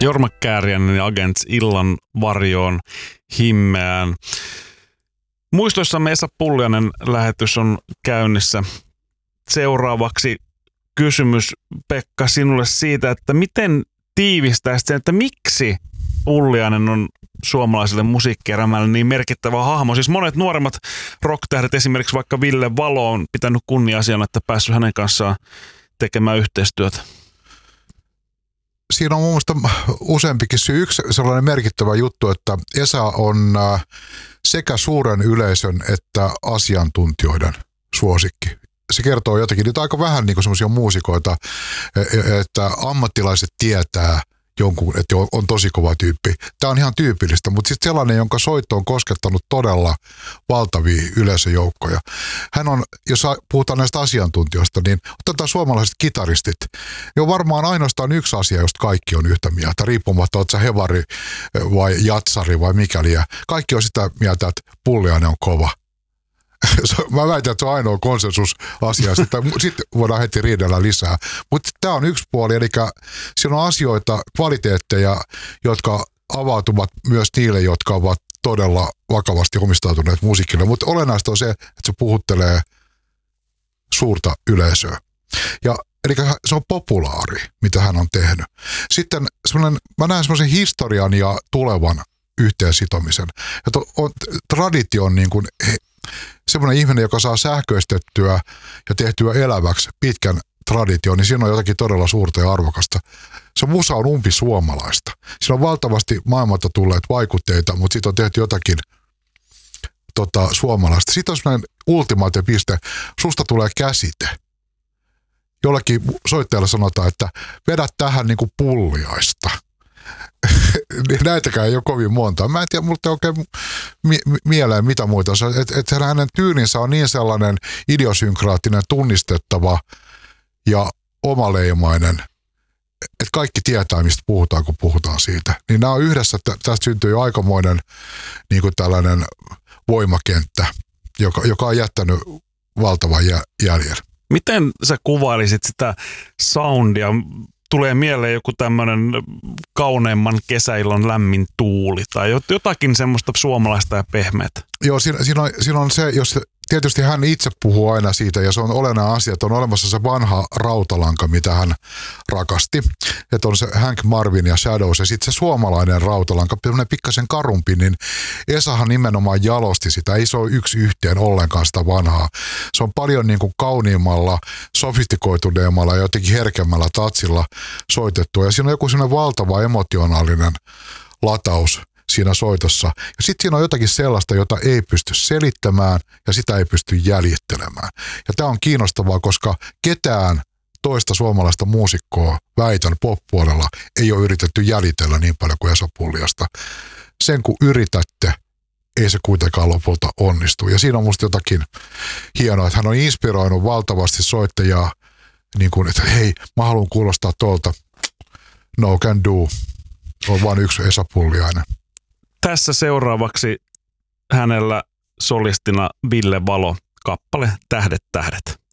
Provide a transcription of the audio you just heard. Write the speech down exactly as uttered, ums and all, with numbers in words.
Jorma Kääriäinen ja Agents illan varjoon himmeään. Muistoissamme Esa Pulliainen lähetys on käynnissä. Seuraavaksi kysymys, Pekka, sinulle siitä, että miten tiivistäisit sen, että miksi Pulliainen on suomalaiselle musiikkielämälle niin merkittävä hahmo. Siis monet nuoremmat rocktähdet, esimerkiksi vaikka Ville Valo, on pitänyt kunnia-asiana, että päässyt hänen kanssaan tekemään yhteistyötä. Siinä on mun mielestä useampikin syy. Yksi sellainen merkittävä juttu, että Esa on sekä suuren yleisön että asiantuntijoiden suosikki. Se kertoo jotakin, nyt aika vähän niin kuin semmoisia muusikoita, että ammattilaiset tietää jonkun, että on tosi kova tyyppi. Tämä on ihan tyypillistä, mutta sitten sellainen, jonka soitto on koskettanut todella valtavia yleisöjoukkoja. Hän on, jos puhutaan näistä asiantuntijoista, niin otetaan suomalaiset kitaristit. Ja on varmaan ainoastaan yksi asia, josta kaikki on yhtä mieltä, riippumatta, oletko sä hevari vai jatsari vai mikäli. Ja kaikki on sitä mieltä, että Pulliainen on kova. Mä väitän, että se on ainoa konsensusasia. Sitten, sitten voidaan heti riidellä lisää. Mutta tämä on yksi puoli, eli siinä on asioita, kvaliteetteja, jotka avautuvat myös niille, jotka ovat todella vakavasti omistautuneet musiikille. Mutta olennaista on se, että se puhuttelee suurta yleisöä. Ja, eli se on populaari, mitä hän on tehnyt. Sitten mä näen semmoisen historian ja tulevan yhteensitomisen. Että on, traditio on niin kuin semmoinen ihminen, joka saa sähköistettyä ja tehtyä eläväksi pitkän tradition, niin siinä on jotakin todella suurta ja arvokasta. Se musa on umpi suomalaista. Siinä on valtavasti maailmalta tulleet vaikutteita, mutta siitä on tehty jotakin tota, suomalaista. Sitten on semmoinen ultimaate piste. Susta tulee käsite. Jollakin soittajalla sanotaan, että vedä tähän niin kuin Pulliaista. Näitäkään ei ole kovin monta. Mä en tiedä, mulla ei oikein mi- mieleen mitä muita. Että et hänen tyylinsä on niin sellainen idiosynkraattinen, tunnistettava ja omaleimainen, että kaikki tietää, mistä puhutaan, kun puhutaan siitä. Niin nämä on yhdessä, tästä syntyy jo aikamoinen niin kuin tällainen voimakenttä, joka, joka on jättänyt valtavan jä- jäljen. Miten sä kuvailisit sitä soundia? Tulee mieleen joku tämmöinen kauneimman kesäillon lämmin tuuli tai jotakin semmoista suomalaista ja pehmeätä. Joo, siinä, siinä, on, siinä on se, jos tietysti hän itse puhuu aina siitä ja se on olennainen asia, että on olemassa se vanha rautalanka, mitä hän rakasti. Että on se Hank Marvin ja Shadows ja sitten se suomalainen rautalanka, semmoinen pikkasen karumpi, niin Esahan nimenomaan jalosti sitä. Ei se ole yksi yhteen ollenkaan sitä vanhaa. Se on paljon niin kuin kauniimmalla, sofistikoituneemmalla ja jotenkin herkemmällä tatsilla soitettua. Ja siinä on joku semmoinen valtava emotionaalinen lataus siinä soitossa. Ja sitten siinä on jotakin sellaista, jota ei pysty selittämään ja sitä ei pysty jäljittelemään. Ja tämä on kiinnostavaa, koska ketään toista suomalaista muusikkoa, väitän pop-puolella, ei ole yritetty jäljitellä niin paljon kuin Esa Pulliasta. Sen kun yritätte, ei se kuitenkaan lopulta onnistu. Ja siinä on musta jotakin hienoa, että hän on inspiroinut valtavasti soittajaa, niin kuin, että hei, mä haluan kuulostaa tuolta. No can do. On vain yksi Esa Pulliainen. Tässä seuraavaksi hänellä solistina Ville Valo, kappale Tähdet tähdet.